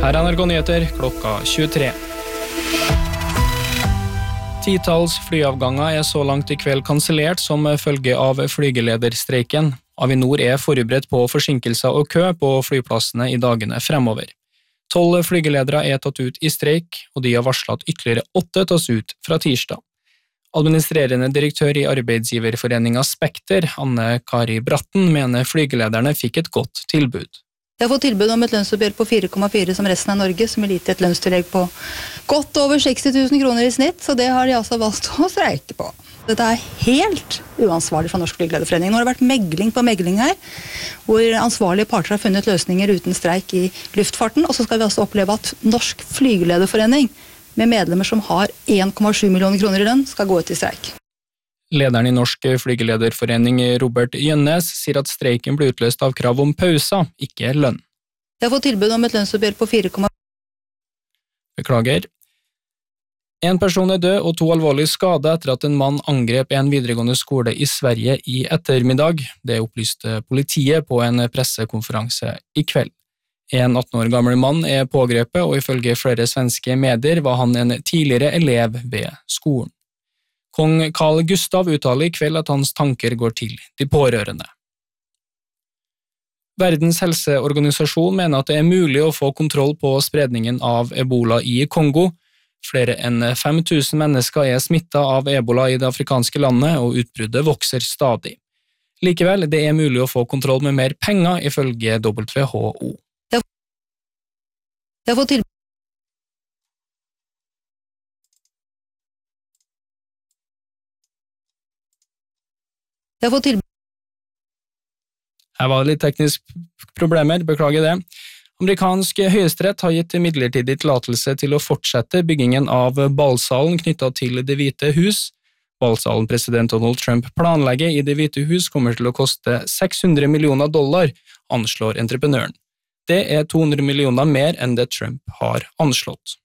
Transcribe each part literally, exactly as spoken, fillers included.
Her er N R K Nyheter klokka tjuetre. Titalls flyavganger er så langt i kveld kansellert som følge av flygelederstreiken. Avinor er forberedt på forsinkelser og kø på flyplassene i dagene fremover. Tolv flygeledere er tatt ut i streik, og de har varslet at ytterligere åtte tas ut fra tirsdag. Administrerende direktør i Arbeidsgiverforeningen Spekter, Anne Kari Bratten, mener flygelederne fikk et godt tilbud. Jeg har fått tilbud om et lønnsoppgjør på fire komma fire som resten av Norge, som vil gi et lønnstillegg på godt over seksti tusen kroner i snitt, så det har de altså valgt å streike på. Dette er helt uansvarlig fra Norsk Flygelederforening. Nå har det vært megling på megling her, hvor ansvarlige parter har funnet løsninger uten streik i luftfarten, og så skal vi altså oppleve at Norsk Flygelederforening, med medlemmer som har en komma sju millioner kroner i lønn, skal gå ut i streik. Lederen i Norsk Flygelederforening, Robert Gjønnes, sier at streiken ble utløst av krav om pauser, ikke lønn. Jeg har fått tilbud om et lønnsoppgjør på fire komma fire. Beklager. En person er død og to alvorlige skader etter at en mann angrep en videregående skole i Sverige i ettermiddag. Det opplyste politiet på en pressekonferanse i kveld. En atten år gammel mann er pågrepet, og ifølge flere svenske medier var han en tidligere elev ved skolen. Kong Carl Gustav uttaler i kveld at hans tanker går til de pårørende. Verdens helseorganisasjon mener at det er mulig å få kontroll på spredningen av ebola i Kongo. Flere enn fem tusen mennesker er smittet av ebola i det afrikanske landet, og utbruddet vokser stadig. Likevel, det er mulig å få kontroll med mer penger, ifølge W H O. Jeg har fått tilbud. Jeg har fått tilbud. Her var det litt tekniske problemer, beklager det. Amerikansk høyesterett har gitt midlertidig tillatelse til å fortsette byggingen av ballsalen knyttet til Det hvite hus. Ballsalen president Donald Trump planlegger i Det hvite hus kommer til å koste seks hundre millioner dollar, anslår entreprenøren. Det er to hundre millioner mer enn det Trump har anslått.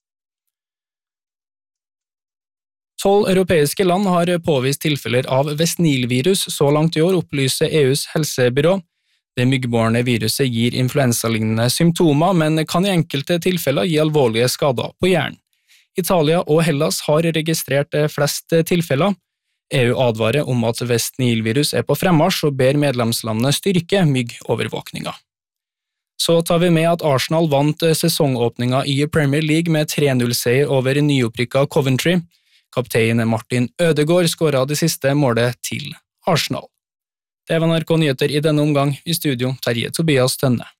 Tolv europeiske land har påvist tilfeller av West Nile-virus så langt i år, opplyser E U's helsebyrå. Det myggbårne viruset gir influensalignende symptomer, men kan i enkelte tilfeller gi alvorlige skader på hjernen. Italia og Hellas har registrert flest tilfeller. E U advarer om at West Nile-virus er på fremmarsj og ber medlemslandene styrke myggovervåkninga. Så tar vi med at Arsenal vant sesongåpninga i Premier League med tre null seier over nyopprykka Coventry. Kaptein Martin Ødegaard skåret det siste målet til Arsenal. Det var N R K Nyheter i denne omgang. I studio, Terje Tobias Tønne.